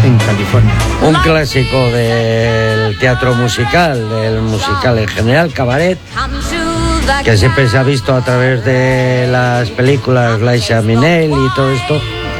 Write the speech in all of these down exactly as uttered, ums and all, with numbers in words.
en California. Un clásico del teatro musical, del musical en general, cabaret, que siempre se ha visto a través de las películas Liza Minnelli y todo esto,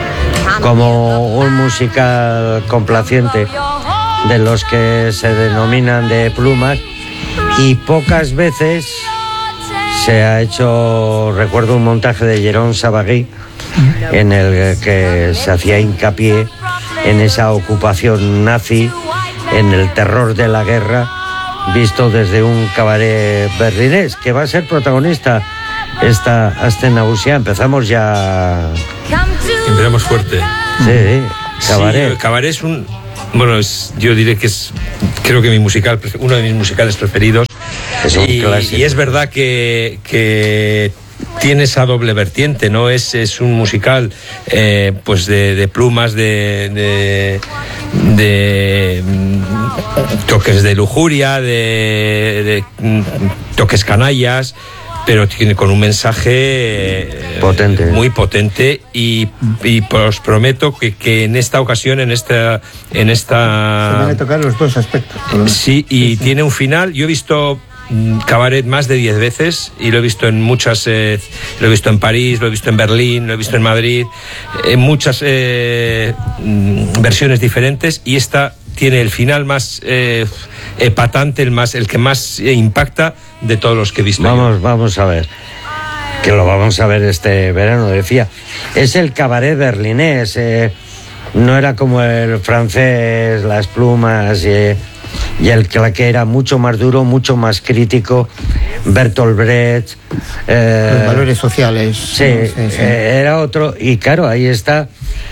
como un musical complaciente de los que se denominan de plumas, y pocas veces se ha hecho, recuerdo un montaje de Jérôme Savary en el que se hacía hincapié en esa ocupación nazi, en el terror de la guerra, visto desde un cabaret berlinés, que va a ser protagonista esta Astenausia. Empezamos ya... Empezamos fuerte. Sí, cabaret. Sí, cabaret es un... Bueno, es, yo diré que es, creo que mi musical, uno de mis musicales preferidos. Es un y, clásico. Y es verdad que, que tiene esa doble vertiente, ¿no? Es, es un musical eh, pues de, de plumas, de, de, de toques de lujuria, de, de toques canallas, pero tiene con un mensaje eh, potente, muy potente, y, y os prometo que, que en esta ocasión, en esta, en esta... Se van a tocar los dos aspectos. Sí, y sí, sí. Tiene un final. Yo he visto cabaret más de diez veces y lo he visto en muchas, eh, lo he visto en París, lo he visto en Berlín, lo he visto en Madrid, en muchas eh, versiones diferentes, y esta tiene el final más eh, epatante, el más, el que más impacta de todos los que he visto. Vamos, yo. vamos a ver, que lo vamos a ver este verano, decía. Es el cabaret berlinés, eh, no era como el francés, las plumas, eh, y el que era mucho más duro, mucho más crítico, Bertolt Brecht. Eh, Los valores sociales. Sí, sí, sí. Eh, era otro, y claro, ahí está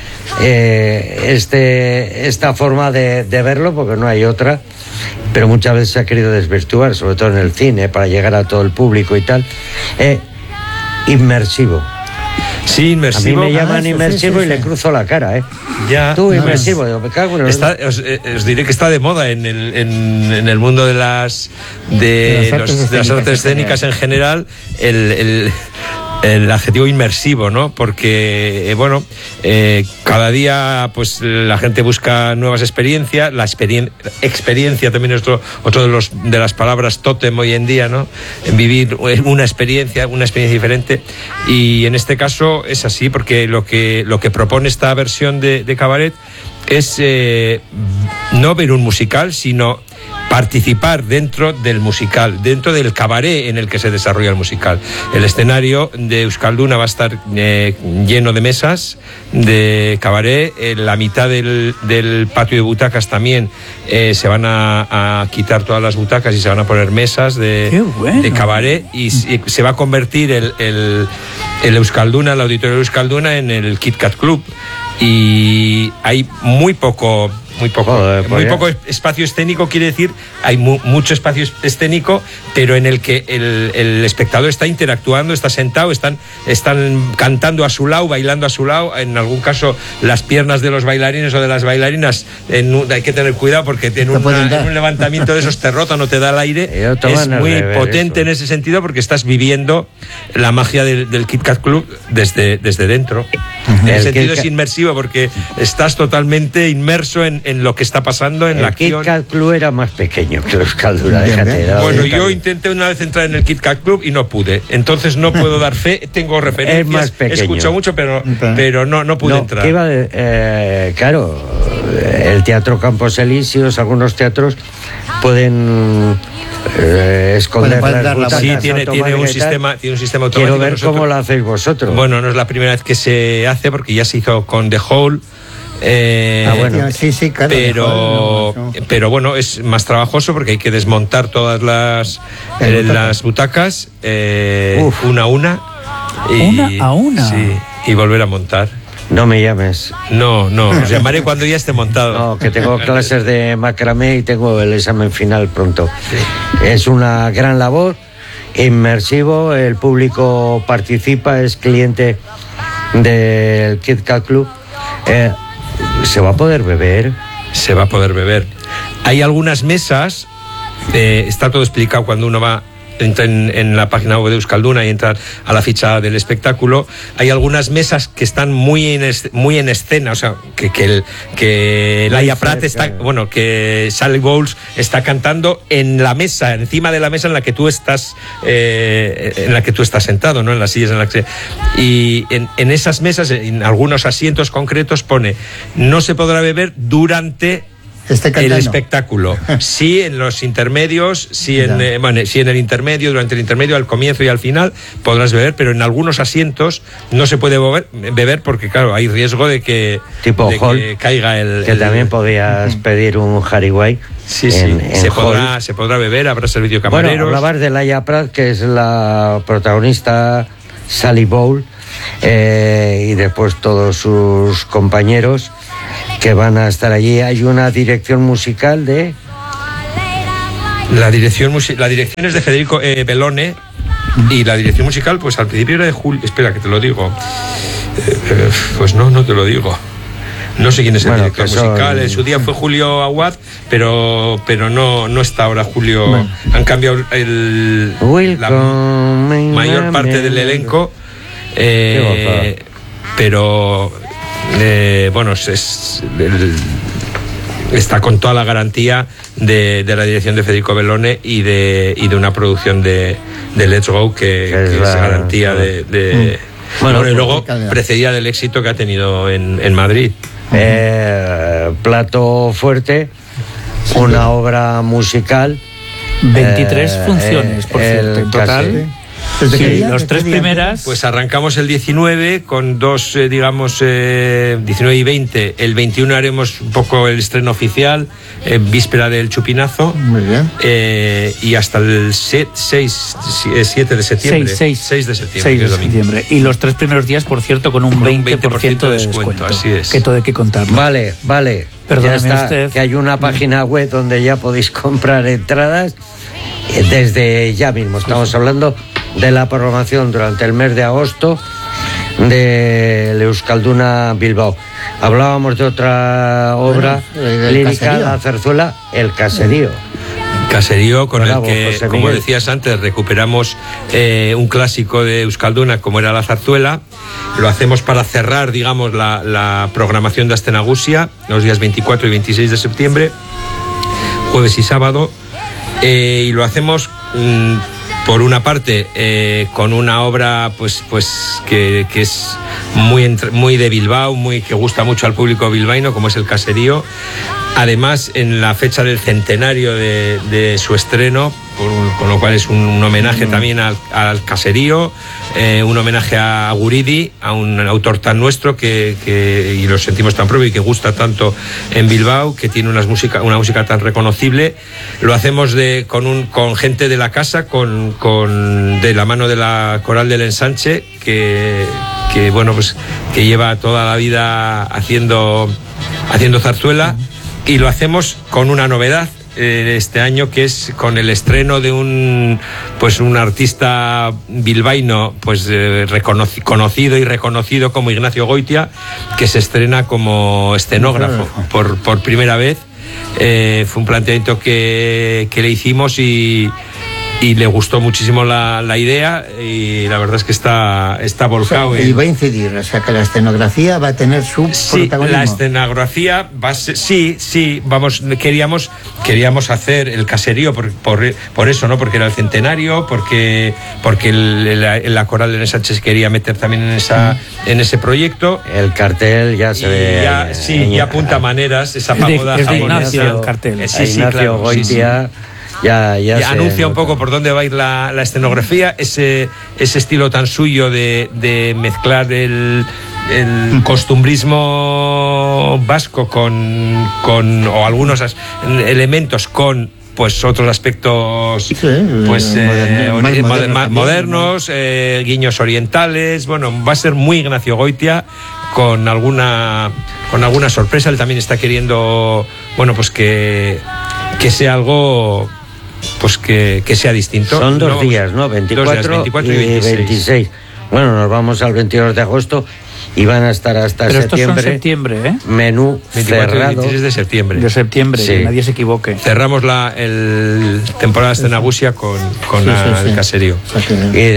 eh, este, esta forma de, de verlo, porque no hay otra, pero muchas veces se ha querido desvirtuar, sobre todo en el cine, para llegar a todo el público y tal. Eh, inmersivo. Sí, inmersivo. A mí me llaman ah, inmersivo, sí, sí, sí, y le cruzo la cara, ¿eh? Ya. Tú, inmersivo, no, me cago en el... Está, os, eh, os diré que está de moda en el, en, en el mundo de las de, de, las, los, artes de las artes escénicas en general, el, el el adjetivo inmersivo, ¿no? Porque, eh, bueno, eh, cada día pues la gente busca nuevas experiencias, la experien- experiencia también es otro, otro de, los, de las palabras tótem hoy en día, ¿no? Vivir una experiencia, una experiencia diferente, y en este caso es así, porque lo que, lo que propone esta versión de, de cabaret es eh, no ver un musical, sino participar dentro del musical, dentro del cabaret en el que se desarrolla el musical. El escenario de Euskalduna va a estar eh, lleno de mesas de cabaret. En la mitad del, del patio de butacas también eh, se van a, a quitar todas las butacas y se van a poner mesas de, bueno. de cabaret, y, y se va a convertir el, el, el Euskalduna, el auditorio de Euskalduna, en el Kit Kat Club. Y hay muy poco muy poco Joder, muy pues poco espacio escénico, quiere decir, hay mu- mucho espacio escénico, pero en el que el, el espectador está interactuando, está sentado, están, están cantando a su lado, bailando a su lado. En algún caso las piernas de los bailarines o de las bailarinas, en un, hay que tener cuidado, porque en, una, en un levantamiento de esos te rota, no te da el aire. Es muy potente en ese sentido, porque estás viviendo la magia del, del Kit Kat Club desde, desde dentro. Uh-huh. En ese sentido es inmersivo, porque estás totalmente inmerso en, en lo que está pasando en el la acción. El Kit Kat Club era más pequeño que los Caldura, déjate. Bueno, yo intenté una vez entrar en el Kit Kat Club y no pude, entonces no puedo dar fe. Tengo referencias, es más pequeño. He escuchado mucho, pero, pero no, no pude no, entrar. ¿Qué iba de, eh, claro, el Teatro Campos Elíseos, algunos teatros pueden eh, esconder Pueden las butacas. Sí, tiene, tiene, un sistema, tiene un sistema automático. Quiero ver nosotros, cómo lo hacéis vosotros. Bueno, no es la primera vez que se hace, porque ya se hizo con The Hall. Eh, ah, bueno. sí, sí, claro, pero, no, no. pero bueno, es más trabajoso, porque hay que desmontar todas las, eh, las butacas eh, una a una. Y, ¿Una a una? Sí, y volver a montar. No me llames. No, no, os llamaré cuando ya esté montado. No, que tengo clases de macramé y tengo el examen final pronto. Sí. Es una gran labor, inmersivo, el público participa, es cliente del Kit Kat Club. Eh, ¿Se va a poder beber? Se va a poder beber. Hay algunas mesas, eh, está todo explicado cuando uno va en, en la página web de Euskalduna y entrar a la ficha del espectáculo, hay algunas mesas que están muy en, es, muy en escena, o sea, que, que, el, que Laia Prat está, bueno, que Sally Bowles está cantando en la mesa, encima de la mesa en la que tú estás, eh, en la que tú estás sentado, ¿no? En las sillas en las que... Y en, en esas mesas, en algunos asientos concretos, pone: no se podrá beber durante el espectáculo. Sí en los intermedios, sí en, eh, bueno, sí en el intermedio, durante el intermedio, al comienzo y al final podrás beber, pero en algunos asientos no se puede beber, beber porque, claro, hay riesgo de que, tipo de hall, que caiga el... Que el, también podías pedir un Harry Sí, sí, en, en se, podrá, se podrá beber, habrá servicio camareros. Bueno, hablabas de Laia Prat, que es la protagonista, Sally Bowles, eh, y después todos sus compañeros que van a estar allí. Hay una dirección musical de... La dirección, la dirección es de Federico eh, Bellone, y la dirección musical, pues al principio era de Julio... Espera, que te lo digo. Eh, eh, pues no, no te lo digo. No sé quién es el bueno, director son... musical. En su día fue Julio Aguad, pero pero no no está ahora Julio. Bueno. Han cambiado el, la mayor parte del elenco. Eh, pero eh, bueno, es, es el, está con toda la garantía de, de la dirección de Federico Bellone y de y de una producción de, de Let's Go que, que es, que la... es garantía de, de mm. bueno, bueno, y luego precedía del éxito que ha tenido en, en Madrid. Eh, plato fuerte, una obra musical, veintitrés eh, funciones, por cierto, en total. Sí, los tres primeras. Pues arrancamos el diecinueve con dos, eh, digamos, eh, diecinueve y veinte. El veintiuno haremos un poco el estreno oficial, eh, víspera del chupinazo. Muy bien. Eh, y hasta el siete de septiembre. seis de septiembre. seis de septiembre. Y los tres primeros días, por cierto, con un, con un veinte por ciento de descuento. Así es. Que todo hay que contarlo. Vale, vale. Perdóneme está, usted. Que hay una página web donde ya podéis comprar entradas desde ya mismo. Estamos hablando de la programación durante el mes de agosto de Euskalduna Bilbao. Hablábamos de otra obra bueno, lírica, caserío. La zarzuela El Caserío. Caserío con Bravo, el que, como decías antes, recuperamos eh, un clásico de Euskalduna como era la zarzuela. Lo hacemos para cerrar, digamos, la, la programación de Astenagusia los días veinticuatro y veintiséis de septiembre, jueves y sábado, eh, y lo hacemos mmm, por una parte eh, con una obra pues pues que, que es muy entre, muy de Bilbao, muy que gusta mucho al público bilbaíno, como es El Caserío. Además, en la fecha del centenario de, de su estreno, por, con lo cual es un, un homenaje mm. también al, al Caserío, eh, un homenaje a Guridi, a un autor tan nuestro que, que y lo sentimos tan propio y que gusta tanto en Bilbao, que tiene unas música, una música tan reconocible. Lo hacemos de, con, un, con gente de la casa, con, con de la mano de la Coral del Ensanche, que, que bueno pues que lleva toda la vida haciendo haciendo zarzuela. Y lo hacemos con una novedad eh, este año, que es con el estreno de un pues un artista bilbaíno pues eh, reconoc- conocido y reconocido como Ignacio Goitia, que se estrena como escenógrafo por, por primera vez. Eh, fue un planteamiento que, que le hicimos y y le gustó muchísimo la, la idea, y la verdad es que está, está volcado. O sea, y va a incidir, o sea que la escenografía va a tener su sí, protagonismo. La escenografía va a ser, sí, sí, vamos, queríamos, queríamos hacer El Caserío por, por, por eso, ¿no? Porque era el centenario, porque, porque el, la, la Coral de Sánchez quería meter también en esa, mm. en ese proyecto. El cartel ya se ve. Ya, sí, ya apunta maneras, esa pagoda. Es de Ignacio el cartel. Sí, sí, Ignacio claro, Goitia. Sí, sí. Ya, ya y anuncia un poco por dónde va a ir la, la escenografía, ese, ese estilo tan suyo de, de mezclar el, el costumbrismo vasco con, con o algunos elementos con pues otros aspectos sí, pues eh, modernos, eh, modernos, modernos eh, guiños orientales. Bueno, va a ser muy Ignacio Goitia, con alguna con alguna sorpresa. Él también está queriendo, bueno, pues que que sea algo pues que, que sea distinto. Son dos no, días, ¿no? veinticuatro, dos días, veinticuatro y veintiséis. veintiséis. Bueno, nos vamos al veintidós de agosto y van a estar hasta Pero septiembre. Estos son septiembre, ¿eh? Menú veinticuatro y cerrado. veintitrés de septiembre. De septiembre, Sí. que nadie se equivoque. Cerramos la el temporada de Nagusia con, con Sí, la- sí, sí. el caserío. O sea que- Y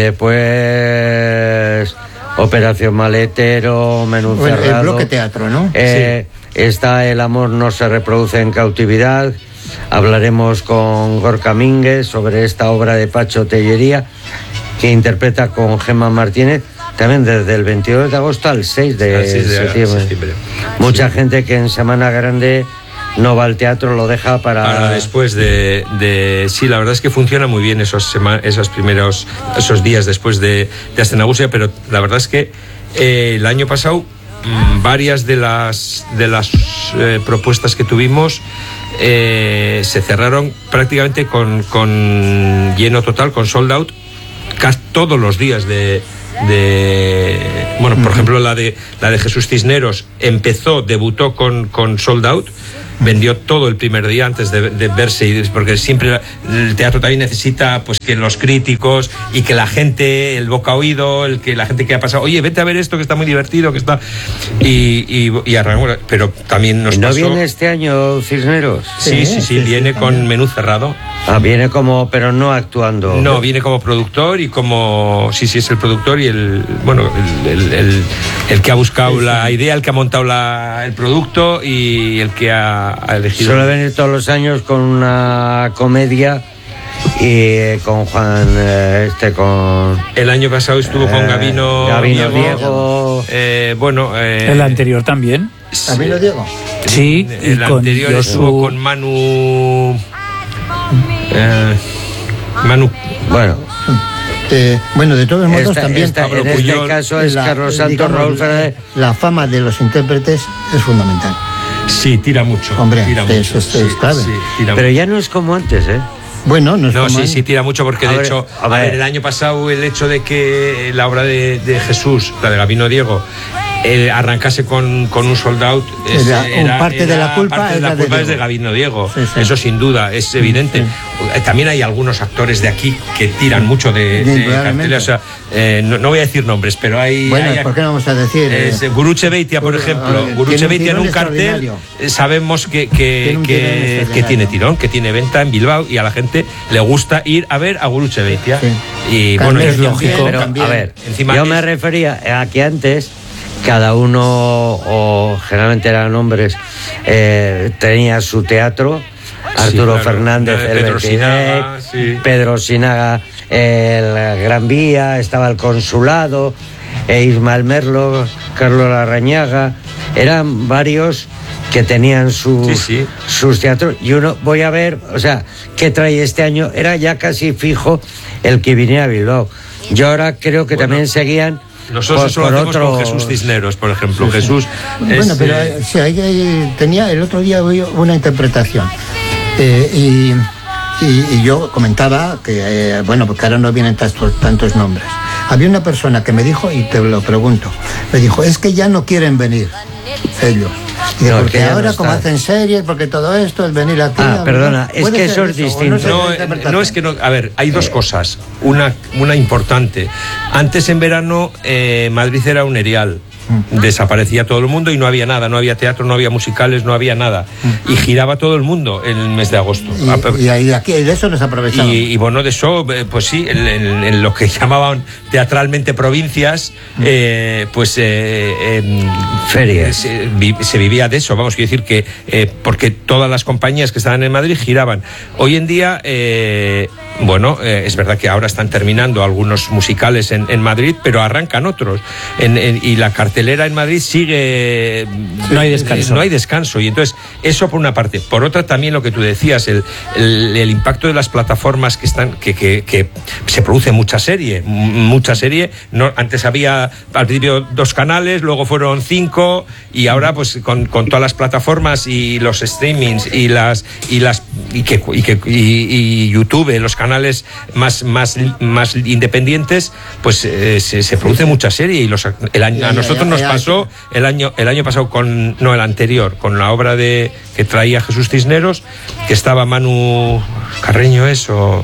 después Operación Maletero, menú Bueno, el cerrado. bloque teatro, ¿no? Eh, Está El amor no se reproduce en cautividad. Hablaremos con Gorka Mínguez sobre esta obra de Pacho Tellería, que interpreta con Gemma Martínez, también desde el veintidós de agosto al seis de, Al seis de septiembre. septiembre. Mucha gente que en Semana Grande no va al teatro, lo deja para... Para después de, de... Sí, la verdad es que funciona muy bien esos, sema- esos primeros esos días después de, de Astenagusia, pero la verdad es que eh, el año pasado mmm, varias de las, de las eh, propuestas que tuvimos eh, se cerraron prácticamente con, con lleno total, con sold out, casi todos los días de... de bueno, por ejemplo, la de la de Jesús Cisneros empezó, debutó con, con sold out, vendió todo el primer día antes de, de verse, y porque siempre el teatro también necesita pues que los críticos y que la gente, el boca oído, el que la gente que ha pasado, oye, vete a ver esto que está muy divertido, que está y, y, y arrancamos, pero también nos ¿No pasó... viene este año Cisneros? Sí, sí, sí, sí, viene sí, con también. menú cerrado. Ah, viene como, pero no actuando. No, viene como productor y como... Sí, sí, es el productor y el... Bueno, el, el, el, el que ha buscado la idea, el que ha montado la, el producto y el que ha, ha elegido... Suele venir todos los años con una comedia y eh, con Juan, eh, este, con... El año pasado estuvo con Eh, Gabino, Gabino Diego. Eh, bueno... eh, El anterior también. ¿También lo digo? Sí, y El con anterior Josu- estuvo con Manu... eh, Manu... Bueno, Eh, bueno, de todos modos esta- también esta- Pablo en este Puyol, caso es la- Carlos Santos, digamos, Raúl Fernández. la fama de los intérpretes es fundamental. Sí, tira mucho. Hombre, tira eso mucho, es- es sí, clave. sí, tira Pero mucho. ya no es como antes, ¿eh? Bueno, no es No, como sí, ahí. sí, tira mucho porque A de ver, hecho, a a ver, ver. el año pasado el hecho de que la obra de, de Jesús, la de Gabino Diego, eh, arrancase con, con un sold out, es- Era- un parte de la culpa parte de es la la de culpa es de Diego. Gabino Diego. Sí, sí. Eso sin duda, es evidente. Eh, También hay algunos actores de aquí que tiran mucho de, Sí, de indudablemente. carteles, o sea, eh, no, no voy a decir nombres, pero hay... Bueno, hay ¿por qué no vamos a decir? eh, es, Guruche Beitia, por Guru- ejemplo. a ver, Guruche tiene un Beitia en tirón un cartel, extraordinario. eh, sabemos que, que, Tiene un tirón que, que extraordinario. tiene tirón, que tiene venta en Bilbao y a la gente le gusta ir a ver a Guruche Beitia. Sí. Y También bueno, es y- lógico. Pero, también. a ver, Encima yo es- me refería a que antes cada uno, o generalmente eran hombres, eh, tenía su teatro. Arturo claro. Fernández, Eh, el Pedro Betty Sinaga, Beck, sí. Pedro Sinaga, el Gran Vía, estaba el Consulado, e Ismael Merlo, Carlos Larrañaga, eran varios que tenían sus, Sí, sí. sus teatros, y uno, voy a ver, o sea, ¿qué trae este año? Era ya casi fijo el que viniera a Bilbao. Yo ahora creo que Bueno, también seguían nosotros por- eso lo por hacemos otros- con Jesús Cisneros, por ejemplo. Jesús es, Bueno, pero eh, eh, sí, ahí- ahí tenía el otro día oí una interpretación eh, y, y- y yo comentaba que eh, bueno, porque ahora no vienen tantos, tantos nombres. Había una persona que me dijo, y te lo pregunto, me dijo, es que ya no quieren venir ellos. Y No, porque que ya no ahora como está. hacen series, porque todo esto, el venir aquí... Ah, a- perdona, es puede que ser eso es o no distinto. sé no, la eh, interpretación. no es que no. A ver, hay dos cosas. Una, una importante. Antes en verano eh, Madrid era un erial. Desaparecía todo el mundo y no había nada, no había teatro, no había musicales, no había nada. Y giraba todo el mundo en el mes de agosto. Y, y ahí, aquí, de eso nos aprovechamos. Y, y bueno, de eso, eh, pues sí, en, en- en lo que llamaban teatralmente provincias, eh, pues eh, en Ferias. Se, vi- se vivía de eso, vamos, quiero decir que, eh, porque todas las compañías que estaban en Madrid giraban. Hoy en día, eh, bueno, eh, es verdad que ahora están terminando algunos musicales en, en Madrid, pero arrancan otros. En- en- y la cartelera en Madrid sigue... No hay descanso. No hay descanso. Y entonces, eso por una parte. Por otra, también lo que tú decías, el, el, el impacto de las plataformas que están, que, que, que se produce mucha serie, m- mucha serie. No, antes había al principio dos canales, luego fueron cinco, y ahora pues con, con todas las plataformas y los streamings y las y las y que y, que, y, y YouTube, los canales más más más independientes, pues eh, se, se produce mucha serie. Y los el año, Ya, a ya, nosotros ya, nos ya, pasó el año el año pasado con no el anterior con la obra de que traía Jesús Cisneros, que estaba Manu Carreño, eso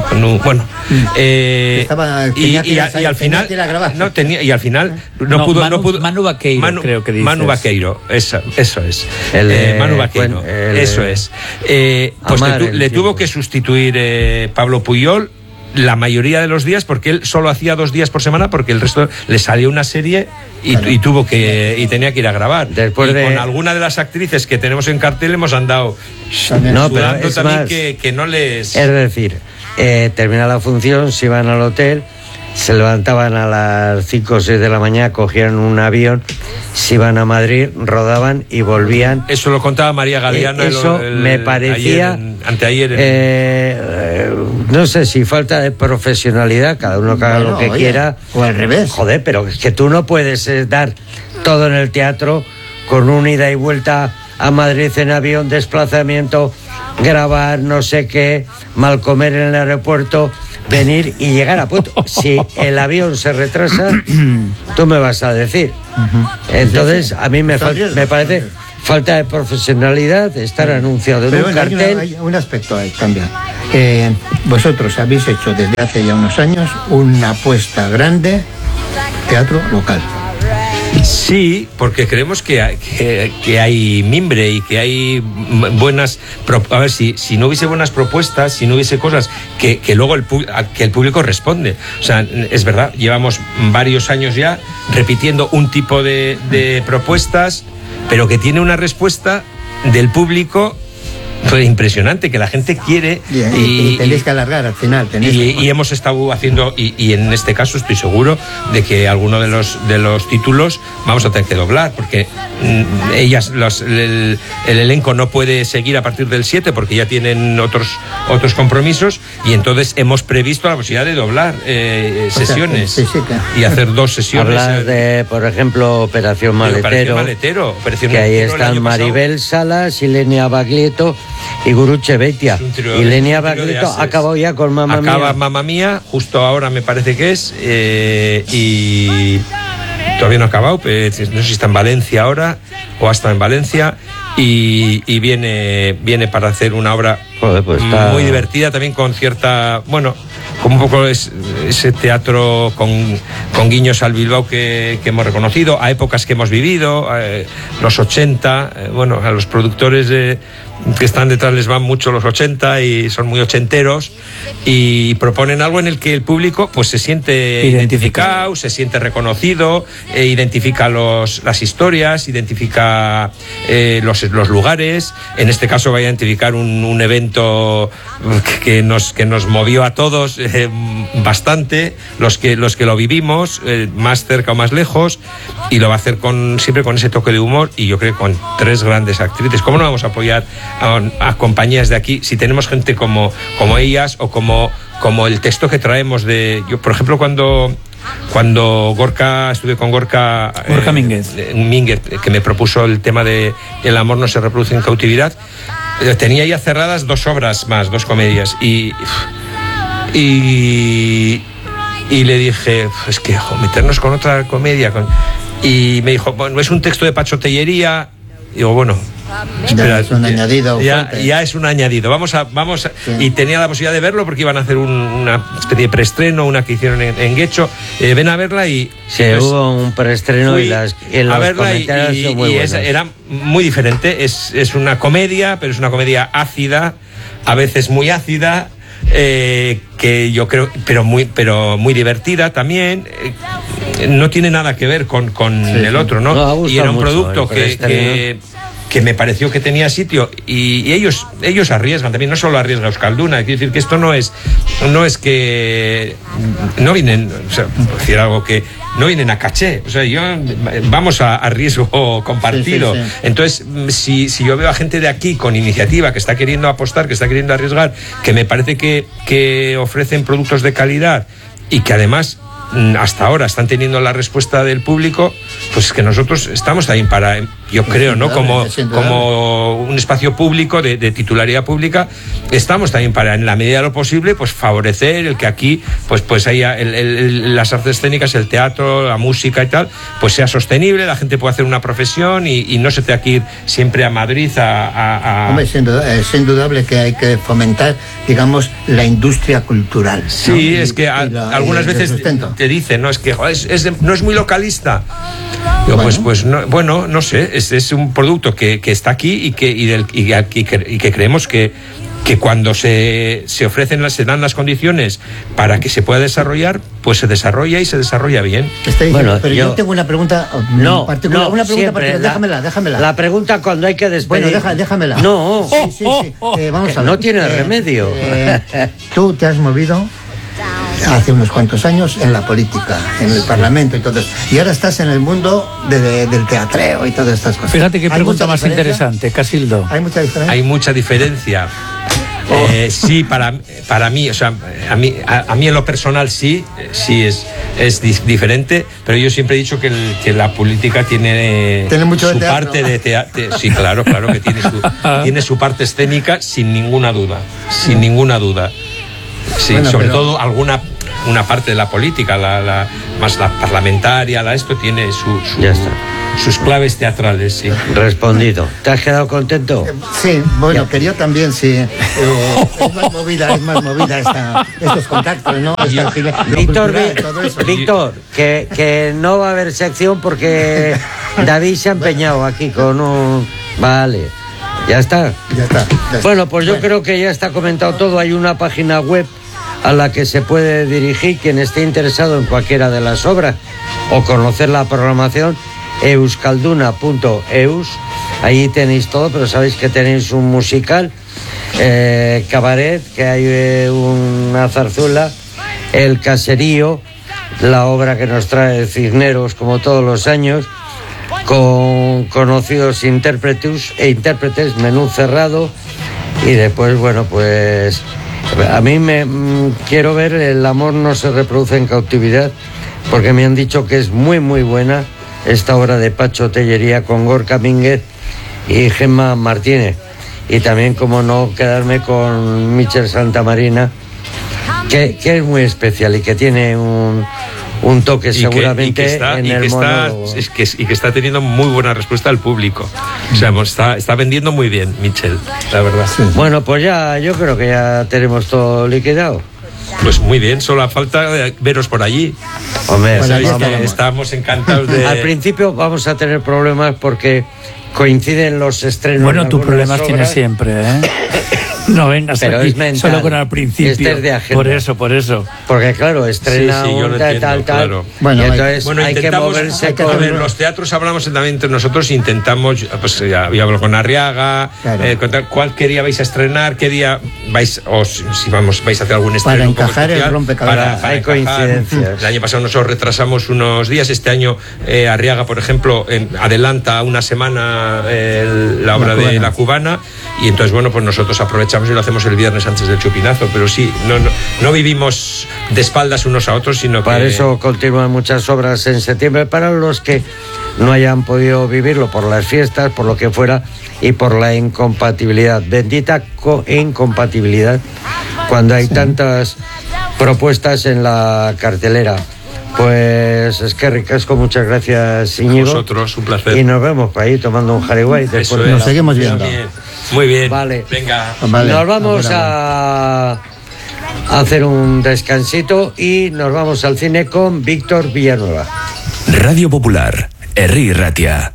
con un, bueno, eh, Estaba, y, y, y, y al final no tenía y al final no, no pudo Manu, no pudo Manu Vaqueiro, Manu, creo que dices. Manu Vaqueiro, eso, eso es. El, eh, Manu Vaqueiro, el, eso es. Eh, pues le, tu, le tuvo que sustituir eh, Pablo Puyol la mayoría de los días, porque él solo hacía dos días por semana, porque el resto le salió una serie y, claro. y tuvo que y tenía que ir a grabar. Después y de... con alguna de las actrices que tenemos en cartel hemos andado no, pero es también más, que, que no les... Es decir, eh, termina la función, se iban al hotel, se levantaban a las cinco o seis de la mañana, cogían un avión, se iban a Madrid, rodaban y volvían. Eso lo contaba María Galeana. Eh, eso el, el, me parecía... Ayer en, anteayer. En... Eh, eh, no sé si falta de profesionalidad, cada uno que haga bueno, lo que oye, quiera. O al revés. Joder, pero es que tú no puedes eh, dar todo en el teatro con un ida y vuelta a Madrid en avión, desplazamiento, grabar, no sé qué, mal comer en el aeropuerto, venir y llegar a punto. Si el avión se retrasa, tú me vas a decir. Entonces, a mí me, fal- me parece falta de profesionalidad estar anunciado en Pero un bueno, cartel. Hay, una, hay un aspecto ahí también. Eh, vosotros habéis hecho desde hace ya unos años una apuesta grande teatro local. Sí, porque creemos que hay, que, que hay mimbre y que hay buenas... A ver, si, si no hubiese buenas propuestas, si no hubiese cosas que, que luego el, que el público responde. O sea, es verdad, llevamos varios años ya repitiendo un tipo de, de propuestas, pero que tiene una respuesta del público pues impresionante, que la gente quiere y, y, y tenéis que alargar al final tenéis y, que... y hemos estado haciendo y, y en este caso estoy seguro de que alguno de los de los títulos vamos a tener que doblar, porque mm, ellas los, el, el elenco no puede seguir a partir del siete porque ya tienen otros otros compromisos, y entonces hemos previsto la posibilidad de doblar eh, sesiones, o sea, sí, sí, claro. y hacer dos sesiones. Hablas de, por ejemplo, Operación Maletero, Operación Maletero, Operación que ahí Maletero, están Maribel Salas, Ilenia Baglietto y Guruche Beitia. Y Ilenia Baglietto ha acabado ya con Mamma Mía. Acaba Mamma Mía, justo ahora me parece que es, eh, y todavía no ha acabado, pero no sé si está en Valencia ahora o ha estado en Valencia, y, y viene, viene para hacer una obra Joder, pues está... muy divertida, también con cierta, bueno, como un poco es, ese teatro con, con guiños al Bilbao que, que hemos reconocido, a épocas que hemos vivido, eh, los ochenta, eh, bueno, a los productores de... que están detrás les van mucho los ochenta y son muy ochenteros, y proponen algo en el que el público pues se siente identificado, se siente reconocido, eh, identifica los, las historias, identifica eh, los, los lugares. En este caso va a identificar un, un evento que nos, que nos movió a todos eh, bastante, los que, los que lo vivimos, eh, más cerca o más lejos, y lo va a hacer con, siempre con ese toque de humor, y yo creo que con tres grandes actrices. ¿Cómo no vamos a apoyar A, a compañías de aquí si tenemos gente como, como ellas, o como, como el texto que traemos de... Yo, por ejemplo, cuando cuando Gorka, estuve con Gorka Gorka eh, Mínguez. Mínguez, que me propuso el tema de El amor no se reproduce en cautividad, tenía ya cerradas dos obras más, dos comedias, y y, y le dije, es que jo, meternos con otra comedia con... y me dijo, bueno, es un texto de pachotellería. Digo, bueno, espera, ya es un añadido ya, ya es un añadido, vamos a, vamos a, sí. Y tenía la posibilidad de verlo porque iban a hacer un, una especie de preestreno, una que hicieron en, en Guecho, eh, ven a verla, y sí, pues, hubo un preestreno y las y los a verla comentarios y, son muy y buenos. es, era muy diferente, es, es una comedia, pero es una comedia ácida, a veces muy ácida, eh, que yo creo, pero muy, pero muy divertida también. Eh, no tiene nada que ver con, con sí, el otro, ¿no? no y era un producto que, que, que me pareció que tenía sitio, y, y ellos ellos arriesgan también, no solo arriesga Euskalduna, quiero decir que esto no es no es que no vienen, o sea, por decir algo, que no vienen a caché, o sea, yo vamos a, a riesgo compartido. Sí, sí, sí. Entonces, si, si yo veo a gente de aquí con iniciativa que está queriendo apostar, que está queriendo arriesgar, que me parece que, que ofrecen productos de calidad y que además hasta ahora están teniendo la respuesta del público, pues que nosotros estamos ahí para, yo creo, ¿no? Como, como un espacio público, de, de titularidad pública, estamos también para, en la medida de lo posible, pues favorecer el que aquí, pues, pues haya el, el, el, las artes escénicas, el teatro, la música y tal, pues sea sostenible, la gente pueda hacer una profesión y, y no se tenga que ir siempre a Madrid a... a, a... Hombre, es, induda, es indudable que hay que fomentar, digamos, la industria cultural, ¿no? Sí, y, es que a, la, algunas veces te dicen, no, es que joder, es, es, no es muy localista. Digo, bueno. pues, pues no, bueno, no sé, es, es un producto que, que está aquí y que, y del, y, y que, y que creemos que, que cuando se, se ofrecen, las, se dan las condiciones para que se pueda desarrollar, pues se desarrolla y se desarrolla bien. Diciendo, bueno, pero yo, yo tengo una pregunta no, particular, no, una pregunta siempre, particular, la, déjamela, déjamela. La pregunta cuando hay que despedir. Bueno, deja, déjamela. No, sí, sí, sí. Eh, vamos a ver. No tiene eh, remedio. Eh, tú te has movido hace unos cuantos años en la política, en el Parlamento y todo eso. Y ahora estás en el mundo de, de, del teatreo y todas estas cosas. Fíjate qué pregunta más interesante, Casildo. ¿Hay mucha diferencia? Hay mucha diferencia. Oh. Eh, sí, para, para mí, o sea, a mí, a, a mí en lo personal sí, sí es, es di- diferente, pero yo siempre he dicho que, el, que la política tiene, ¿Tiene mucho su de teatro? parte de teatro. Sí, claro, claro que tiene su, tiene su parte escénica sin ninguna duda, sin ninguna duda. Sí, bueno, sobre pero... todo alguna una parte de la política, la, la, más la parlamentaria, la esto tiene su, su, ya está. sus claves teatrales, sí. Respondido. ¿Te has quedado contento? Eh, sí, bueno, que yo también, sí. Eh, es más movida, es más movida esta, estos contactos, ¿no? Esta, Víctor, cultural, Víctor, que, que no va a haber sección porque David se ha empeñado aquí con un... Vale. Ya está. Ya está. Ya está. Bueno, pues yo bueno. creo que ya está comentado todo. Hay una página web a la que se puede dirigir quien esté interesado en cualquiera de las obras o conocer la programación, euskalduna punto eus. Ahí tenéis todo, pero sabéis que tenéis un musical, eh, cabaret, que hay eh, una zarzuela, El Caserío, la obra que nos trae Cisneros como todos los años, con conocidos intérpretes e intérpretes, menú cerrado, y después, bueno, pues a mí me mm, quiero ver El amor no se reproduce en cautividad, porque me han dicho que es muy muy buena esta obra de Pacho Tellería con Gorka Mínguez y Gemma Martínez, y también, como no, quedarme con Michel Santamarina, que, que es muy especial y que tiene un un toque y seguramente que, y que está, en y el que está, es que, y que está teniendo muy buena respuesta al público. O sea, está, está vendiendo muy bien, Michel, la verdad. Sí. Bueno, pues ya, yo creo que ya tenemos todo liquidado. Pues muy bien, solo falta veros por allí. Hombre, bueno, vamos, que estamos encantados de... Al principio vamos a tener problemas porque coinciden los estrenos. Bueno, tus problemas tienes siempre, ¿eh? No vengas pero aquí es mental, solo con al principio. Este es de agenda. Por eso, por eso. Porque claro, estrena sí, sí, un tal, tal, tal. Claro. Bueno, y entonces bueno, hay que moverse hay que con... A ver, los teatros hablamos también entre nosotros, intentamos, pues ya, ya hablo con Arriaga, claro. eh, contar cuál qué día vais a estrenar, qué día vais, o si, si vamos, vais a hacer algún estreno. Para encajar el rompecabezas. Para, para hay encajar. Coincidencias. El año pasado nosotros retrasamos unos días, este año eh, Arriaga, por ejemplo, en, adelanta una semana eh, la obra la de La Cubana, y entonces, bueno, pues nosotros aprovechamos y lo hacemos el viernes antes del chupinazo, pero sí, no, no, no vivimos de espaldas unos a otros, sino para que... Para eso continúan muchas obras en septiembre, para los que no hayan podido vivirlo por las fiestas, por lo que fuera, y por la incompatibilidad, bendita co- incompatibilidad, cuando hay sí. tantas propuestas en la cartelera. Pues es que ricasco, muchas gracias, Íñigo. Vosotros, un placer. Y nos vemos por ahí tomando un Harry después de nos la... seguimos viendo. Bien. Muy bien. Vale. Venga. Vale. Nos vamos a... a hacer un descansito y nos vamos al cine con Víctor Villanueva. Radio Popular, Herri Ratia.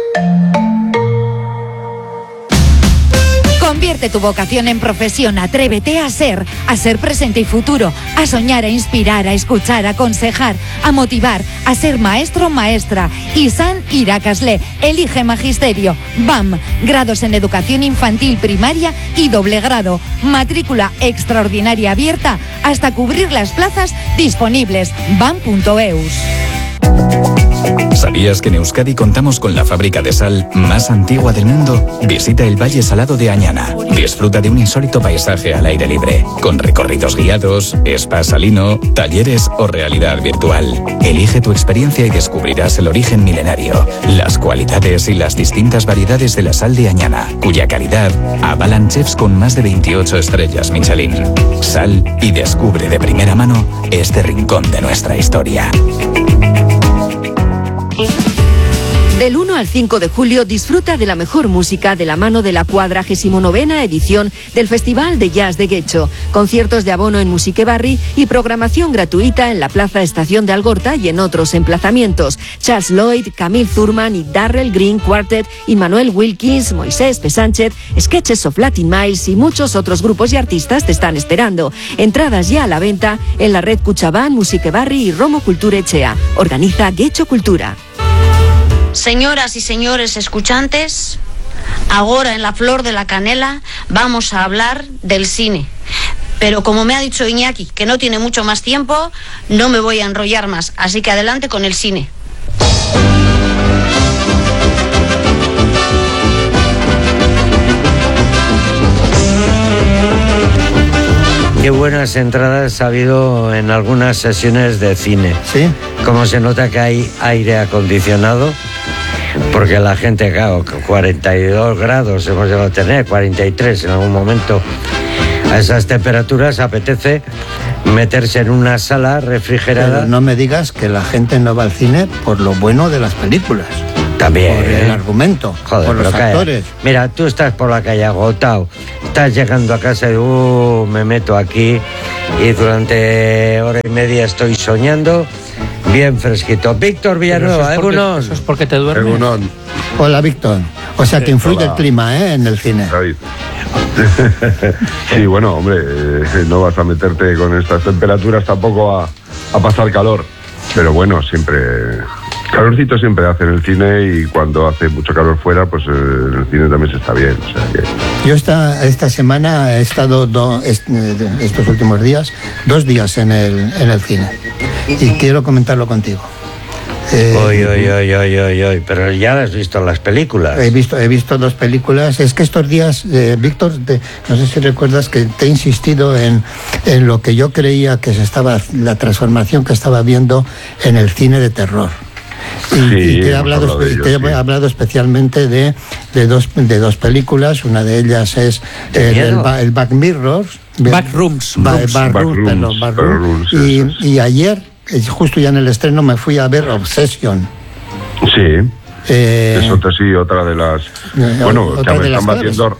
Convierte tu vocación en profesión, atrévete a ser, a ser presente y futuro, a soñar, a inspirar, a escuchar, a aconsejar, a motivar, a ser maestro o maestra. Isan Irakasle, elige magisterio. B A M, grados en educación infantil primaria y doble grado. Matrícula extraordinaria abierta hasta cubrir las plazas disponibles. bam punto eus. ¿Sabías que en Euskadi contamos con la fábrica de sal más antigua del mundo? Visita el Valle Salado de Añana. Disfruta de un insólito paisaje al aire libre, con recorridos guiados, spa salino, talleres o realidad virtual. Elige tu experiencia y descubrirás el origen milenario, las cualidades y las distintas variedades de la sal de Añana, cuya calidad avalan chefs con más de veintiocho estrellas Michelin. Sal y descubre de primera mano este rincón de nuestra historia. Del uno al cinco de julio disfruta de la mejor música de la mano de la cuadragésimo novena edición del Festival de Jazz de Guecho. Conciertos de abono en Musiquebarri y programación gratuita en la Plaza Estación de Algorta y en otros emplazamientos. Charles Lloyd, Camille Thurman y Darrell Green Quartet, Immanuel Wilkins, Moisés P. Sánchez, Sketches of Latin Miles y muchos otros grupos y artistas te están esperando. Entradas ya a la venta en la red Cuchabán, Musiquebarri y Romo Cultura Echea. Organiza Guecho Cultura. Señoras y señores escuchantes, ahora en La Flor de la Canela vamos a hablar del cine. Pero como me ha dicho Iñaki, que no tiene mucho más tiempo, no me voy a enrollar más. Así que adelante con el cine. Qué buenas entradas ha habido en algunas sesiones de cine. Sí. Como se nota que hay aire acondicionado, porque la gente, claro, cuarenta y dos grados hemos llegado a tener, cuarenta y tres en algún momento. A esas temperaturas apetece meterse en una sala refrigerada. Pero no me digas que la gente no va al cine por lo bueno de las películas. También. Por el argumento, Joder, por los calla. actores. Mira, tú estás por la calle agotado, estás llegando a casa y uh, me meto aquí y durante hora y media estoy soñando bien fresquito. Víctor Villanueva, eso es, porque, eso es porque te duermes. Egunon. Hola, Víctor. O sea, que influye Hola. el clima, ¿eh? En el cine. David. Sí, bueno, hombre, eh, no vas a meterte con estas temperaturas tampoco a, a pasar calor. Pero bueno, siempre... Calorcito siempre hace en el cine y cuando hace mucho calor fuera, pues eh, en el cine también se está bien. O sea que... Yo esta, esta semana he estado do, est, estos últimos días, dos días en el, en el cine. Y quiero comentarlo contigo. Eh, oy, oy, oy, oy, oy, oy, pero ya has visto las películas. He visto, he visto dos películas. Es que estos días, eh, Víctor, te, no sé si recuerdas que te he insistido en, en lo que yo creía que se estaba, la transformación que estaba viendo en el cine de terror. Y, sí, y te he hablado, hablado, ello, te he sí. hablado especialmente de, de, dos, de dos películas. Una de ellas es el, el, el Back Mirrors. Backrooms. Back, back Rooms, perdón, Back Rooms. Y, y ayer, justo ya en el estreno, me fui a ver Obsession. Sí. Eh, es otra, sí, otra de las... Eh, bueno, otra que de están las batiendo...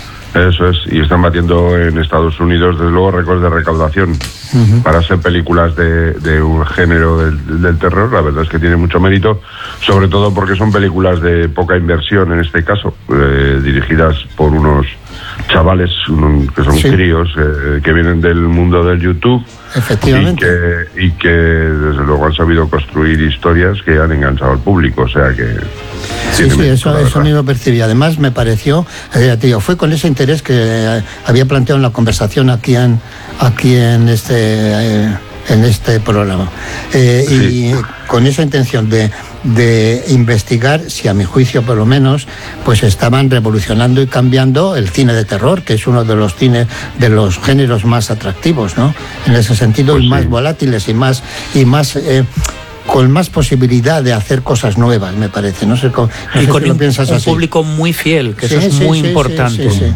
Eso es, y están batiendo en Estados Unidos, desde luego, récords de recaudación. Uh-huh. Para ser películas de, de un género del, del terror, la verdad es que tiene mucho mérito, sobre todo porque son películas de poca inversión en este caso, eh, dirigidas por unos chavales un, que son sí. críos, eh, que vienen del mundo del YouTube. Efectivamente. Y que, y que desde luego han sabido construir historias que han enganchado al público, o sea que... Sí, sí, eso, eso mismo percibí. Además me pareció, eh, tío, fue con ese interés que eh, había planteado en la conversación aquí en, aquí en este... Eh, en este programa. Eh, sí. Y con esa intención de, de investigar si a mi juicio por lo menos pues estaban revolucionando y cambiando el cine de terror, que es uno de los cines, de los géneros más atractivos, ¿no? En ese sentido, pues y sí. más volátiles y más y más eh, con más posibilidad de hacer cosas nuevas, me parece. No sé, no y sé con si lo un, piensas un así. público muy fiel, que sí, eso es sí, muy sí, importante. Sí, sí, sí.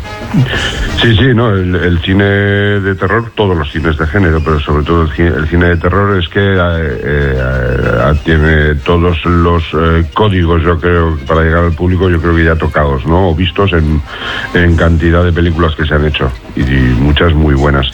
Sí, sí, no, el, el cine de terror, todos los cines de género, pero sobre todo el cine, el cine de terror es que eh, eh, tiene todos los eh, códigos, yo creo, para llegar al público, yo creo que ya tocados, ¿no? O vistos en, en cantidad de películas que se han hecho, y, y muchas muy buenas.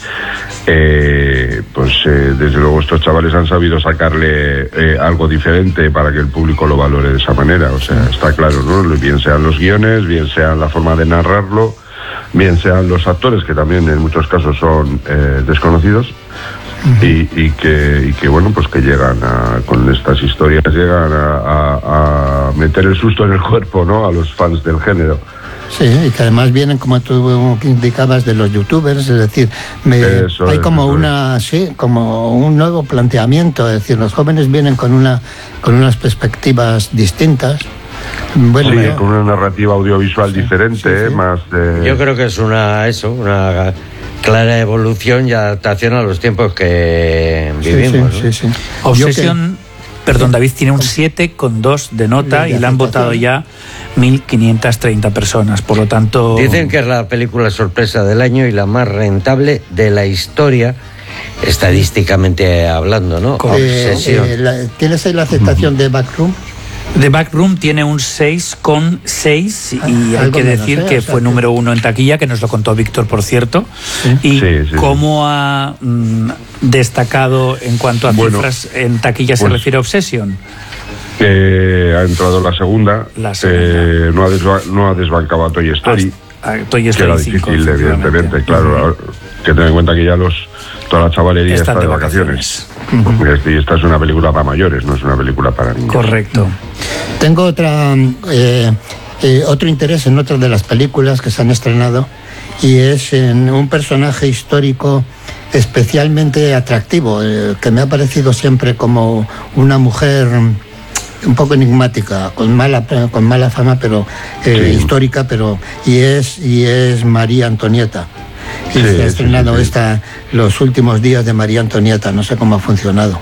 Eh, pues eh, desde luego estos chavales han sabido sacarle eh, algo diferente para que el público lo valore de esa manera, o sea, está claro, ¿no? Bien sean los guiones, bien sea la forma de narrarlo, bien sean los actores, que también en muchos casos son eh, desconocidos, uh-huh. y, y, que, y que, bueno, pues que llegan a, con estas historias, llegan a, a, a meter el susto en el cuerpo, ¿no? A los fans del género. Sí, y que además vienen, como tú indicabas, de los youtubers, es decir, me, Eso hay es, como eso una, sí, como un nuevo planteamiento, es decir, los jóvenes vienen con una, con unas perspectivas distintas. Bueno, sí, yo, con una narrativa audiovisual sí, diferente, sí, sí. más de... Yo creo que es una, eso, una clara evolución y adaptación a los tiempos que vivimos. Sí, sí, ¿no? sí, sí. Obsesión, perdón, David, tiene un siete coma dos de nota y la han votado ya mil quinientas treinta personas, por lo tanto... Dicen que es la película sorpresa del año y la más rentable de la historia, estadísticamente hablando, ¿no? Eh, Obsesión. Eh, la, ¿Tienes ahí la aceptación de Backroom? The Backroom tiene un seis coma seis y hay Algo que menos, decir ¿eh? que O sea, fue que... número uno en taquilla, que nos lo contó Víctor, por cierto. Sí. Y sí, sí, cómo ha mm, destacado en cuanto a bueno, cifras en taquilla se pues, refiere a Obsession. Eh, ha entrado la segunda, La segunda. Eh, no, ha desba no ha desbancado a Toy Story, a, a Toy Story que era cinco, difícil, evidentemente, claro, uh-huh. que tener en cuenta que ya los toda la chavalería Están está de de vacaciones. vacaciones. Uh-huh. Y esta es una película para mayores, no es una película para niños. Correcto. Tengo otra eh, eh, otro interés en otra de las películas que se han estrenado, y es en un personaje histórico especialmente atractivo, eh, que me ha parecido siempre como una mujer un poco enigmática, con mala con mala fama, pero eh, sí. histórica, pero y es y es María Antonieta. Y sí, se ha estrenado sí, sí, sí. esta los últimos días de María Antonieta. No sé cómo ha funcionado.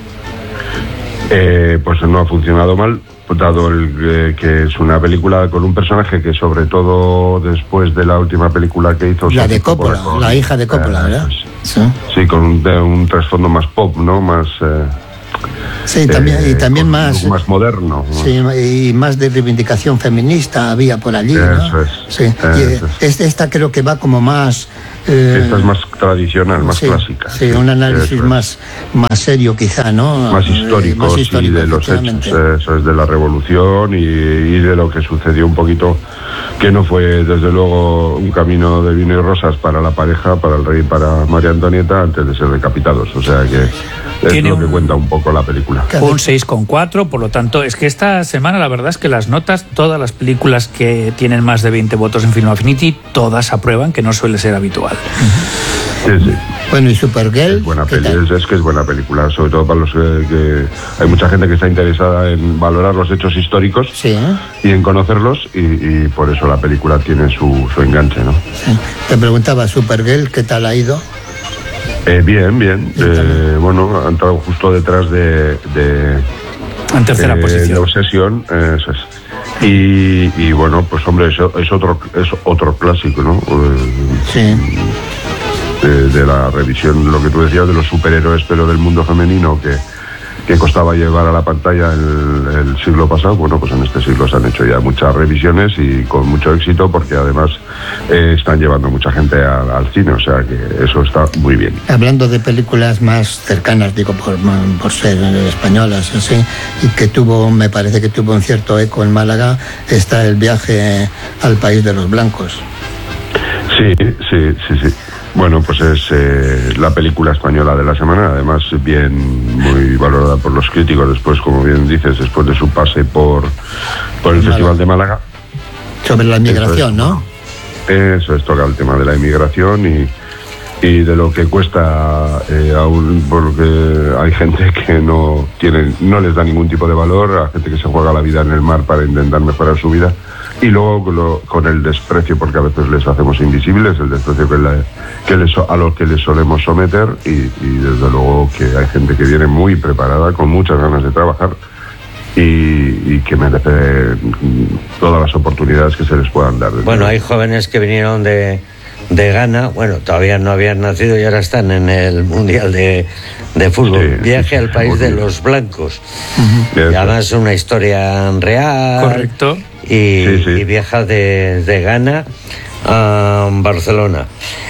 Eh, pues no ha funcionado mal, dado el, eh, que es una película con un personaje que, sobre todo después de la última película que hizo, la de Coppola, con, la hija de Coppola, eh, ¿verdad? Sí, sí, con un, un trasfondo más pop, ¿no? Más eh, sí, también, eh, y también más más moderno, ¿no? Sí, y más de reivindicación feminista había por allí, eso ¿no? Es, sí. eso y es. Esta creo que va como más eh, esta es más tradicional, más sí, clásica. Sí, un análisis más, más serio quizá, ¿no? Más histórico, más histórico sí, de los hechos, eso es, de la revolución y, y de lo que sucedió un poquito, que no fue desde luego un camino de vino y rosas para la pareja, para el rey y para María Antonieta, antes de ser decapitados, o sea que es lo que un, cuenta un poco la película. Un seis coma cuatro, por lo tanto, es que esta semana la verdad es que las notas, todas las películas que tienen más de veinte votos en Film Affinity, todas aprueban, que no suele ser habitual. Sí, sí. Bueno, y Supergirl. Es buena peli, es, es que es buena película, sobre todo para los que, que hay mucha gente que está interesada en valorar los hechos históricos, sí, ¿eh? y en conocerlos, y, y por eso la película tiene su, su enganche, ¿no? Sí. Te preguntaba, Supergirl, ¿qué tal ha ido? Eh, bien, bien. Eh, bueno, ha entrado justo detrás de... de en tercera de, posición. De Obsesión, eh, eso es. Y, y bueno, pues hombre, es, es otro es otro clásico, ¿no? Sí. De, de la revisión, lo que tú decías de los superhéroes, pero del mundo femenino, que, que costaba llevar a la pantalla el, el siglo pasado. Bueno, pues en este siglo se han hecho ya muchas revisiones y con mucho éxito, porque además eh, están llevando mucha gente a, al cine, o sea que eso está muy bien. Hablando de películas más cercanas, digo, por, por ser españolas, así, y que tuvo, me parece que tuvo un cierto eco en Málaga, está El viaje al país de los blancos. Sí, sí, sí, sí. Bueno, pues es eh, la película española de la semana, además bien muy valorada por los críticos, después, como bien dices, después de su pase por, por el Málaga. Festival de Málaga. Sobre la inmigración, es, ¿no? Eso es, toca el tema de la inmigración y, y de lo que cuesta, eh, aún porque hay gente que no tiene, no les da ningún tipo de valor, a gente que se juega la vida en el mar para intentar mejorar su vida. Y luego lo, con el desprecio, porque a veces les hacemos invisibles, el desprecio que, la, que les, a lo que les solemos someter, y, y desde luego que hay gente que viene muy preparada, con muchas ganas de trabajar, y, y que merece todas las oportunidades que se les puedan dar. Bueno, hay jóvenes que vinieron de, de Ghana, bueno, todavía no habían nacido y ahora están en el Mundial de, de Fútbol. Sí, Viaje al país de los blancos. Uh-huh. Y además es una historia real. Correcto. Y, sí, sí. y viaja de, de Ghana a Barcelona.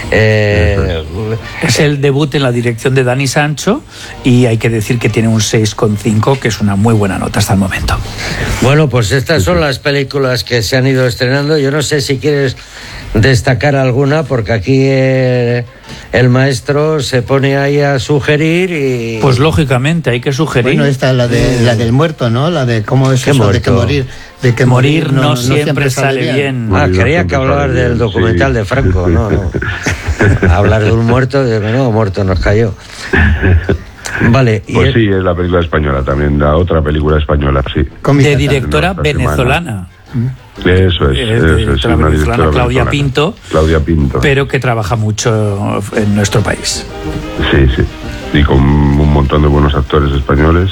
Eh, es el debut en la dirección de Dani Sancho y hay que decir que tiene un seis coma cinco, que es una muy buena nota hasta el momento. Bueno, pues estas son las películas que se han ido estrenando. Yo no sé si quieres destacar alguna, porque aquí eh, el maestro se pone ahí a sugerir y... Pues lógicamente, hay que sugerir. Bueno, esta la de la del muerto, ¿no? La de cómo es ¿Qué eso muerto? de que morir, de que morir morir no, no, no siempre, siempre sale bien. bien. Ah, creía que hablabas del documental sí. de Franco, no, no. Hablar de un muerto, de menudo muerto nos cayó. Vale. Y Pues el... sí, es la película española también, la otra película española, sí. De directora venezolana. Eso es, Eh, eso es, directora una venezolana, directora Claudia venezolana. Pinto. Claudia Pinto. Pero que trabaja mucho en nuestro país. Sí, sí. Y con un montón de buenos actores españoles.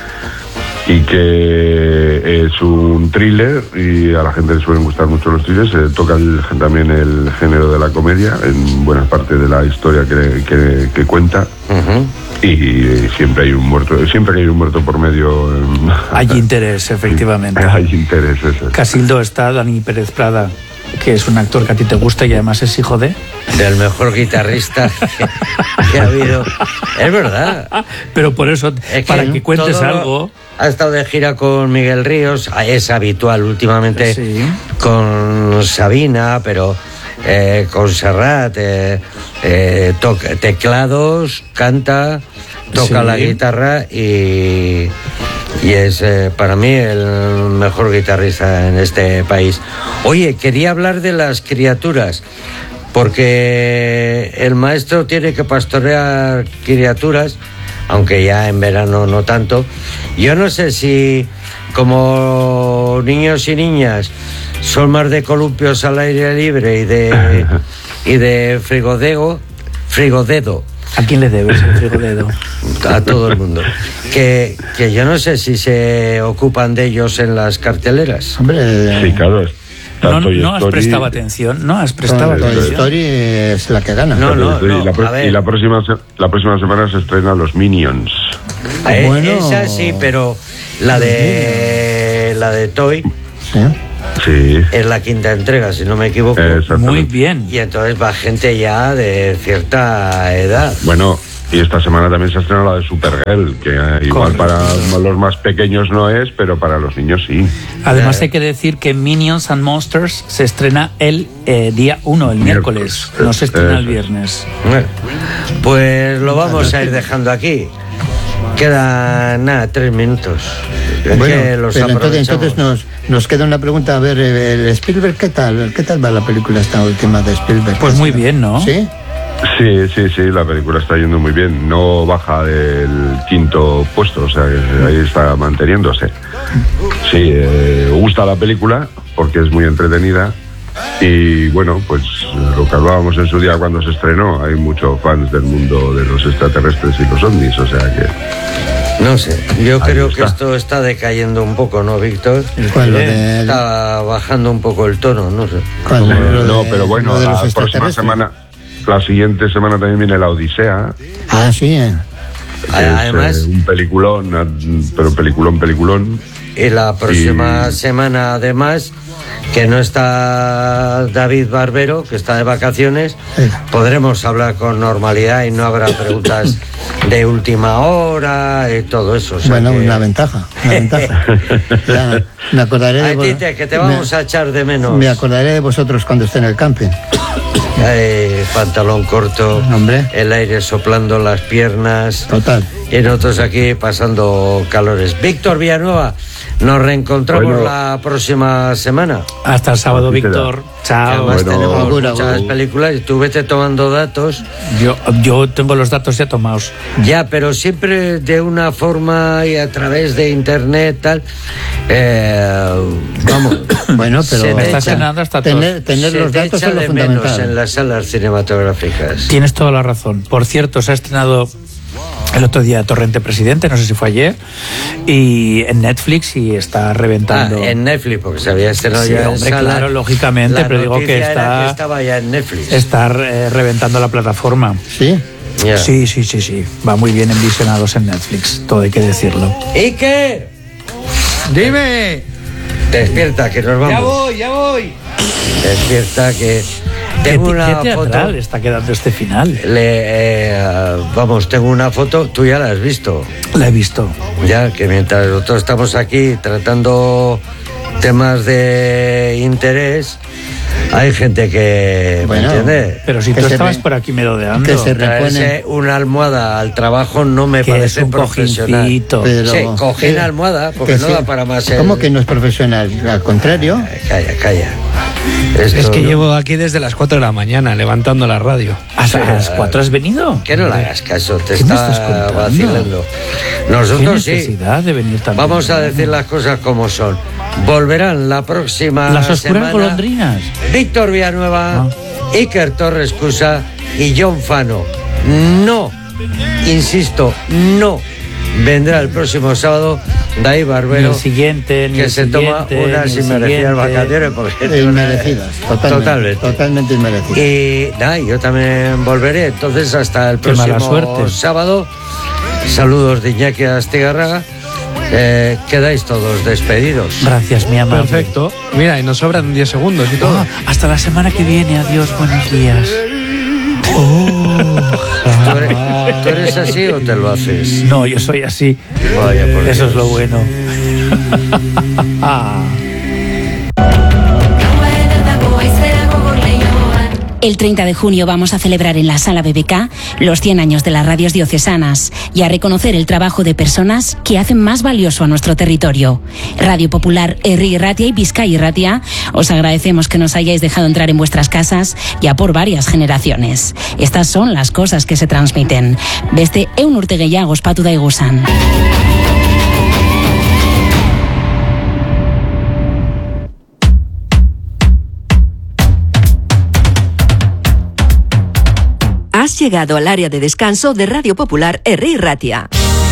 Y que es un thriller y a la gente le suelen gustar mucho los thrillers. Se toca el, también el género de la comedia en buena parte de la historia que, que, que cuenta. Uh-huh. Y siempre hay un muerto, siempre que hay un muerto por medio. Hay interés, efectivamente. Hay interés, eso. Casildo está Dani Pérez Prada, que es un actor que a ti te gusta y además es hijo de... Del mejor guitarrista que, que ha habido. Es verdad. Pero por eso, es que para que cuentes todo algo... Ha estado de gira con Miguel Ríos, es habitual últimamente Sí. con Sabina, pero eh, con Serrat, eh, eh, toca teclados, canta, toca Sí. la guitarra y, y es eh, para mí el mejor guitarrista en este país. Oye, quería hablar de las criaturas, porque el maestro tiene que pastorear criaturas, aunque ya en verano no tanto. Yo no sé si como niños y niñas son más de columpios al aire libre y de y de frigodego, frigodedo. ¿A quién le debes el frigodedo? A todo el mundo. Que, que yo no sé si se ocupan de ellos en las carteleras. Hombre, Sí, claro. No, Toy no has Story- prestado atención, no has prestado Toy atención. Story es la que gana. No, no, Toy Story. no, Y la pro- a ver. y la próxima, se- la próxima semana se estrena Los Minions. Eh, Bueno. Esa sí, pero la de la de Toy Sí. Sí. es la quinta entrega, si no me equivoco. Exactamente. Muy bien. Y entonces va gente ya de cierta edad. Bueno, y esta semana también se estrena la de Supergirl, que eh, igual para los más pequeños no es, pero para los niños sí. Además hay que decir que Minions and Monsters se estrena el eh, día uno, el miércoles. Miércoles. No se estrena el Eso es. viernes. Bueno, pues lo vamos a ir dejando aquí. Quedan nada, tres minutos. Es Bueno, que los pero entonces, aprovechamos. entonces nos, nos queda una pregunta. A ver, el Spielberg, ¿qué tal? ¿Qué tal va la película esta última de Spielberg? Pues muy bien, ¿no? ¿Sí? Sí, sí, sí, la película está yendo muy bien. No baja del quinto puesto, o sea, que ahí está manteniéndose. Sí, eh, gusta la película porque es muy entretenida. Y bueno, pues lo que hablábamos en su día cuando se estrenó, hay muchos fans del mundo de los extraterrestres y los ovnis, o sea que... No sé, yo Ahí creo que está. esto está decayendo un poco, ¿no, Víctor? ¿Cuál, lo de- Está bajando un poco el tono, no sé. cuál, lo No, de- pero bueno, lo de los la próxima extraterrestres? semana, la siguiente semana también viene La Odisea. Ah, sí. eh. que Además- es eh, un peliculón, eh, pero peliculón, peliculón. Y la próxima Y- semana, además, que no está David Barbero, que está de vacaciones, Sí. podremos hablar con normalidad y no habrá preguntas de última hora y todo eso. o sea Bueno, que- una ventaja, una ventaja. Ya, me acordaré de Ay, vo- Tite, que te vamos me- a echar de menos. Me acordaré de vosotros cuando esté en el camping. Ay, pantalón corto, Hombre. el aire soplando las piernas. Total. Y nosotros aquí pasando calores. Víctor Villanueva, nos reencontramos Bueno. la próxima semana. Hasta el sábado, Así será. Víctor. Que Chao. además bueno. tenemos Agur, muchas agur. películas y tú vete tomando datos. Yo, yo tengo los datos ya tomados. Ya, pero siempre de una forma y a través de internet, tal. Eh, vamos. Bueno, Se pero te estás echa- cenando hasta tener, tener se los te datos echa es lo de menos fundamental. en las salas cinematográficas. Tienes toda la razón. Por cierto, se ha estrenado el otro día Torrente Presidente, no sé si fue ayer, y en Netflix y está Ah, reventando. en Netflix, porque se había estrenado Sí, ya en hombre, salas. claro, lógicamente, La pero digo que noticia era está- que estaba ya en Netflix. Está eh, reventando la plataforma. ¿Sí? Ya. Sí, sí, sí, sí. Va muy bien en visionados en Netflix, todo hay que decirlo. ¿Y qué? ¡Dime! Despierta, que nos vamos. voy, ya voy. Despierta, que ¿Qué, tengo te- una qué foto. teatral está quedando este final? Le, eh, vamos, tengo una foto, tú ya la has visto. La he visto. Ya, que mientras nosotros estamos aquí tratando temas de interés, Hay gente que, Bueno, ¿me entiendes? Pero si Que tú se estabas re- por aquí merodeando. que se Traerse repone. una almohada al trabajo no me Que parece es un profesional. cojincito. Pero- Sí, coger eh, almohada, porque que no sí. da para más. el- ¿Cómo que no es profesional? Al contrario. Calla, calla. Es Esto que no- llevo aquí desde las cuatro de la mañana levantando la radio. ¿Hasta las cuatro has venido? Que no le hagas caso, te ¿Qué me está estás contando? vacilando. ¿Qué Nosotros sí. necesidad de venir también? Vamos a decir las cosas como son. Volverán la próxima Las oscuras semana golondrinas. Víctor Villanueva, Ah. Iker Torres Cusa y John Fano. No, insisto, no vendrá el próximo sábado David Ni Barbero, el siguiente, ni que el se toma siguiente, unas ni el inmerecidas siguiente. vacaciones porque Inmerecidas. Totalmente. Totalmente. Totalmente inmerecidas. Y nada, yo también volveré. Entonces, hasta el Qué mala próximo suerte. sábado. Saludos de Iñaki Astigarraga. Eh, quedáis todos despedidos. Gracias, mi amable. Perfecto. Mira, y nos sobran diez segundos y todo. Ah, hasta la semana que viene. Adiós, buenos días. ¿Tú eres, tú eres así o te lo haces? No, yo soy así. Vaya por Eso Dios. es lo bueno. Ah. El treinta de junio vamos a celebrar en la Sala B B K los cien años de las radios diocesanas y a reconocer el trabajo de personas que hacen más valioso a nuestro territorio. Radio Popular, Herri Irratia y Bizkai Irratia, os agradecemos que nos hayáis dejado entrar en vuestras casas ya por varias generaciones. Estas son las cosas que se transmiten. Beste eun urte gehiago ospatu da iguzan. Has llegado al área de descanso de Radio Popular Herri Irratia.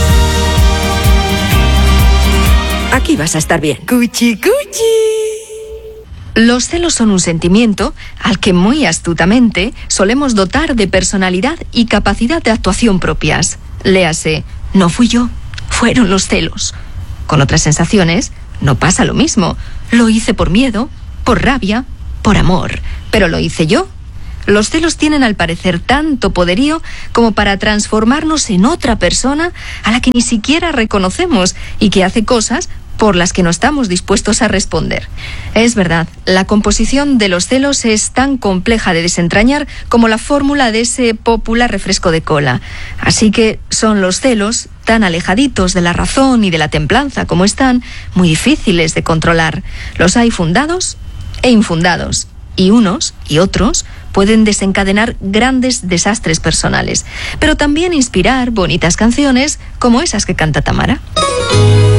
Aquí vas a estar bien. Cuchi, cuchi. Los celos son un sentimiento al que muy astutamente solemos dotar de personalidad y capacidad de actuación propias. Léase, no fui yo, fueron los celos. Con otras sensaciones no pasa lo mismo. Lo hice por miedo, por rabia, por amor. Pero lo hice yo. Los celos tienen al parecer tanto poderío como para transformarnos en otra persona a la que ni siquiera reconocemos y que hace cosas por las que no estamos dispuestos a responder. Es verdad, la composición de los celos es tan compleja de desentrañar como la fórmula de ese popular refresco de cola. Así que son los celos, tan alejaditos de la razón y de la templanza como están, muy difíciles de controlar. Los hay fundados e infundados, y unos y otros pueden desencadenar grandes desastres personales, pero también inspirar bonitas canciones como esas que canta Tamara.